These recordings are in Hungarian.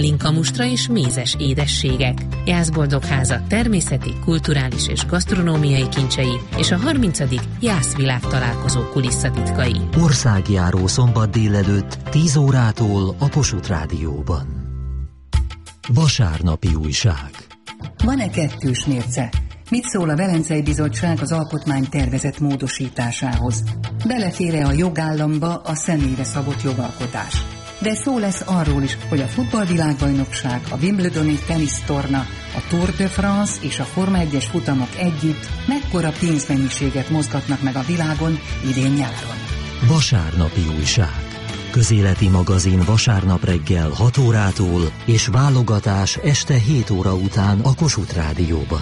pálinkamustra és mézes édességek. Jászboldogháza természeti, kulturális és gasztronómiai kincsei és a 30. Jászvilág találkozó kulisszatitkai. Országjáró szombat délelőtt 10 órától a Kossuth Rádióban. Vasárnapi újság. Van-e kettős mérce? Mit szól a Velencei Bizottság az alkotmány tervezett módosításához? Belefér-e a jogállamba a személyre szabott jogalkotás? De szó lesz arról is, hogy a futballvilágbajnokság, a Wimbledoni tenisztorna, a Tour de France és a Forma 1-es futamok együtt mekkora pénzmennyiséget mozgatnak meg a világon idén nyáron. Vasárnapi újság. Közéleti magazin vasárnap reggel 6 órától és válogatás este 7 óra után a Kossuth Rádióban.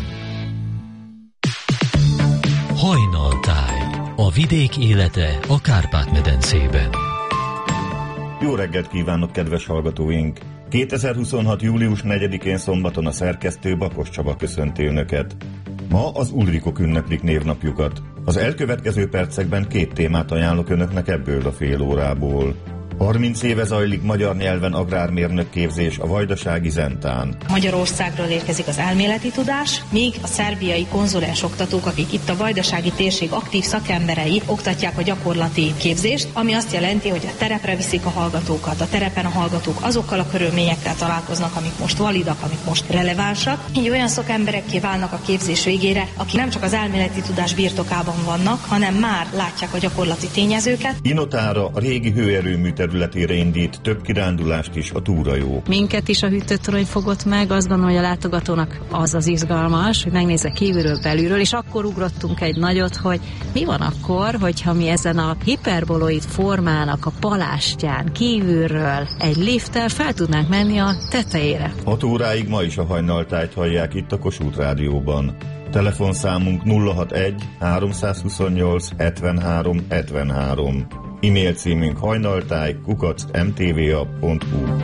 Hajnaltáj. A vidék élete a Kárpát-medencében. Jó reggelt kívánok, kedves hallgatóink! 2026. július 4-én szombaton a szerkesztő Bakos Csaba köszönti Önöket. Ma az Ulrikok ünneplik névnapjukat. Az elkövetkező percekben 2 témát ajánlok Önöknek ebből a fél órából. 30 éve zajlik magyar nyelven agrármérnök képzés a vajdasági Zentán. Magyarországról érkezik az elméleti tudás, míg a szerbiai konzulens oktatók, akik itt a vajdasági térség aktív szakemberei oktatják a gyakorlati képzést, ami azt jelenti, hogy a terepre viszik a hallgatókat, a terepen a hallgatók azokkal a körülményekkel találkoznak, amik most validak, amik most relevánsak. Így olyan szakemberekké válnak a képzés végére, akik nem csak az elméleti tudás birtokában vannak, hanem már látják a gyakorlati tényezőket. Inotára, a régi hőerőmű területére indít több kirándulást is a túrajó. Minket is a hűtőtorony fogott meg, azt gondolom, hogy a látogatónak az az izgalmas, hogy megnézze kívülről, belülről, és akkor ugrottunk egy nagyot, hogy mi van akkor, hogyha mi ezen a hiperboloid formának a palástján kívülről egy lifttel fel tudnánk menni a tetejére. 6 óráig ma is a hajnaltájt hallják itt a Kossuth Rádióban. Telefonszámunk 061 328 73 73. E-mail címünk hajnaltáj@mtva.hu.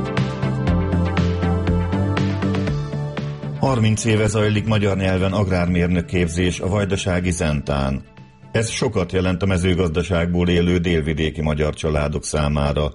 30 éve zajlik magyar nyelven agrármérnök képzés a vajdasági Zentán. Ez sokat jelent a mezőgazdaságból élő délvidéki magyar családok számára.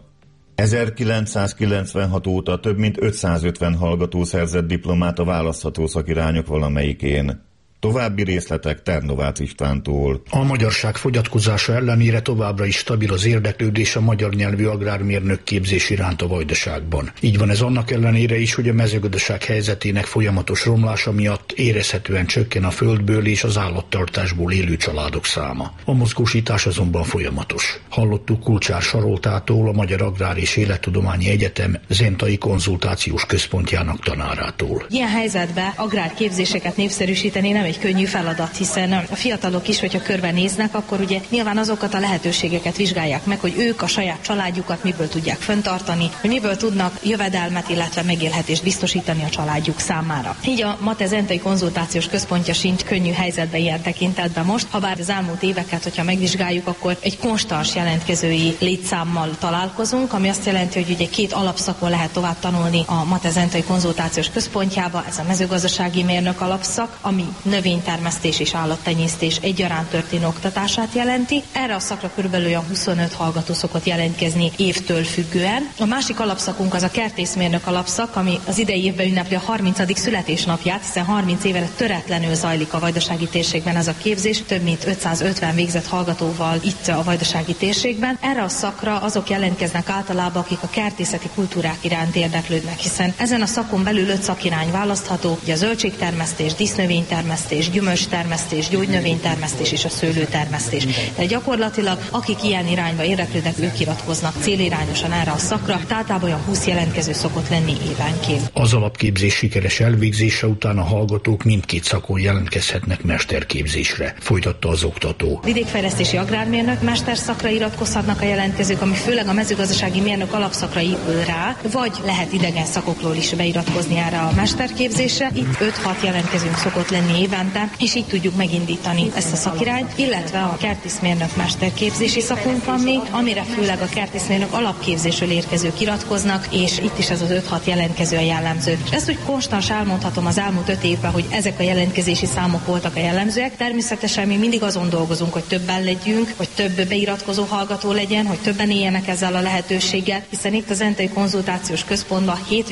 1996 óta több mint 550 hallgató szerzett diplomát a választható szakirányok valamelyikén. További részletek Ternovácz Istvántól. A magyarság fogyatkozása ellenére továbbra is stabil az érdeklődés a magyar nyelvű agrármérnök képzés iránt a Vajdaságban. Így van ez annak ellenére is, hogy a mezőgazdaság helyzetének folyamatos romlása miatt érezhetően csökken a földből és az állattartásból élő családok száma. A mozgósítás azonban folyamatos. Hallottuk Kulcsár Saroltától, a Magyar Agrár és Élettudományi Egyetem Zentai Konzultációs Központjának tanárától. Ilyen helyzetben agrárképzéseket népszerűsíteni nem egy könnyű feladat, hiszen a fiatalok is, hogyha körbenéznek, akkor ugye nyilván azokat a lehetőségeket vizsgálják meg, hogy ők a saját családjukat miből tudják fenntartani, hogy miből tudnak jövedelmet, illetve megélhetést biztosítani a családjuk számára. Így a MATE Zentai Konzultációs Központja sincs könnyű helyzetben ilyen tekintetben most, habár az elmúlt éveket, hogyha megvizsgáljuk, akkor egy konstans jelentkezői létszámmal találkozunk, ami azt jelenti, hogy ugye 2 alapszakon lehet tovább tanulni a MATE Zentai Konzultációs Központjába, ez a mezőgazdasági mérnök alapszak, ami növénytermesztés és állattenyésztés egyaránt történő oktatását jelenti. Erre a szakra körülbelül olyan 25 hallgató szokott jelentkezni évtől függően. A másik alapszakunk az a kertészmérnök alapszak, ami az idei évben ünnepli a 30. születésnapját, hiszen 30 éve töretlenül zajlik a vajdasági térségben ez a képzés, több mint 550 végzett hallgatóval itt a vajdasági térségben. Erre a szakra azok jelentkeznek általában, akik a kertészeti kultúrák iránt érdeklődnek, hiszen ezen a szakon belül 5 szakirány választható, ugye a zöldségtermesztés, dísznövénytermesztés, gyümölcstermesztés, gyógynövénytermesztés és a szőlőtermesztés. Tehát gyakorlatilag, akik ilyen irányba érdeklődnek, ők iratkoznak célirányosan erre a szakra, általában olyan 20 jelentkező szokott lenni évenként. Az alapképzés sikeres elvégzése után a hallgatók mindkét szakon jelentkezhetnek mesterképzésre, folytatta az oktató. Vidékfejlesztési agrármérnök mesterszakra iratkozhatnak a jelentkezők, ami főleg a mezőgazdasági mérnök alapszakra épül rá, vagy lehet idegen szakokról is beiratkozni erre a mesterképzésre. Itt 5-6 jelentkezőnk szokott lenni évente, és így tudjuk megindítani ezt a szakirányt, illetve a kertészmérnök mesterképzési szakunk van még, amire főleg a kertészmérnök alapképzésről érkezők iratkoznak, és itt is ez az 5-6 jelentkező a jellemző. És ezt úgy konstans elmondhatom az elmúlt 5 évben, hogy ezek a jelentkezési számok voltak a jellemzőek. Természetesen mi mindig azon dolgozunk, hogy többen legyünk, hogy több beiratkozó hallgató legyen, hogy többen éljenek ezzel a lehetőséggel, hiszen itt a Zentai Konzultációs Központban 7